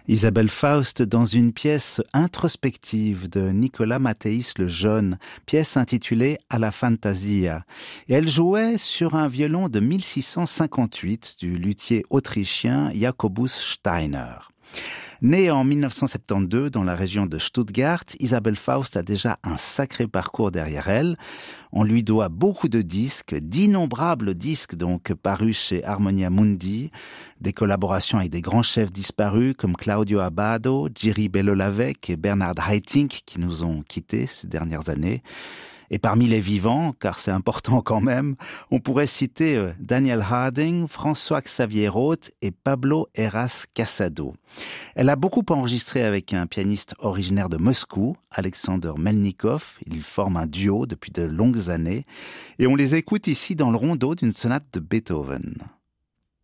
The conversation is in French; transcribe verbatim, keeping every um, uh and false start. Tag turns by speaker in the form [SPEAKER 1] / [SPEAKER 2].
[SPEAKER 1] Isabelle Faust dans une pièce introspective de Nicolas Mathéis le Jeune, pièce intitulée À la Fantasia. Et elle jouait sur un violon de mille six cent cinquante-huit du luthier autrichien Jacobus Steiner. Née en mille neuf cent soixante-douze dans la région de Stuttgart, Isabelle Faust a déjà un sacré parcours derrière elle. On lui doit beaucoup de disques, d'innombrables disques donc parus chez Harmonia Mundi, des collaborations avec des grands chefs disparus comme Claudio Abbado, Jiří Belohlávek et Bernhard Haitink qui nous ont quittés ces dernières années. Et parmi les vivants, car c'est important quand même, on pourrait citer Daniel Harding, François-Xavier Roth et Pablo Heras Casado. Elle a beaucoup enregistré avec un pianiste originaire de Moscou, Alexander Melnikov. Ils forment un duo depuis de longues années. Et on les écoute ici dans le rondeau d'une sonate de Beethoven.